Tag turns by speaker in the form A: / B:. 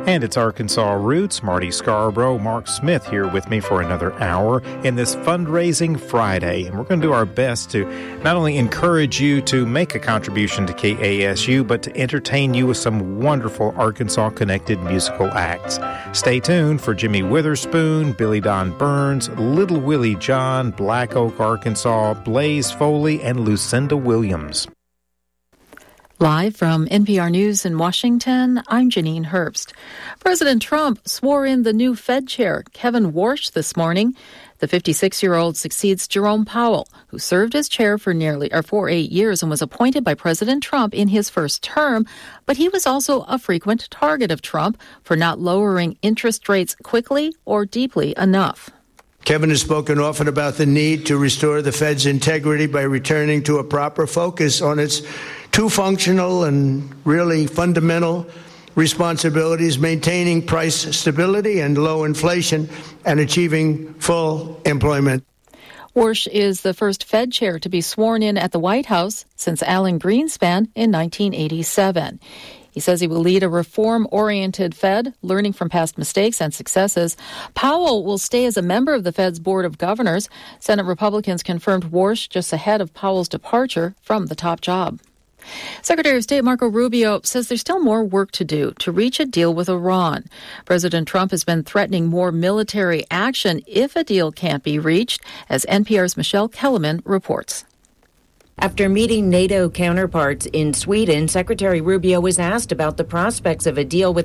A: And it's Arkansas Roots. Marty Scarborough, Mark Smith here with me for another hour in this Fundraising Friday. And we're going to do our best to not only encourage you to make a contribution to KASU, but to entertain you with some wonderful Arkansas-connected musical acts. Stay tuned for Jimmy Witherspoon, Billy Don Burns, Little Willie John, Black Oak, Arkansas, Blaze Foley, and Lucinda Williams.
B: Live from NPR News in Washington, I'm Janine Herbst. President Trump swore in the new Fed chair, Kevin Warsh, this morning. The 56-year-old succeeds Jerome Powell, who served as chair for 8 years and was appointed by President Trump in his first term. But he was also a frequent target of Trump for not lowering interest rates quickly or deeply enough.
C: Kevin has spoken often about the need to restore the Fed's integrity by returning to a proper focus on its two functional and really fundamental responsibilities: maintaining price stability and low inflation and achieving full employment.
B: Warsh is the first Fed chair to be sworn in at the White House since Alan Greenspan in 1987. He says he will lead a reform-oriented Fed, learning from past mistakes and successes. Powell will stay as a member of the Fed's Board of Governors. Senate Republicans confirmed Warsh just ahead of Powell's departure from the top job. Secretary of State Marco Rubio says there's still more work to do to reach a deal with Iran. President Trump has been threatening more military action if a deal can't be reached, as NPR's Michelle Kellerman reports.
D: After meeting NATO counterparts in Sweden, Secretary Rubio was asked about the prospects of a deal with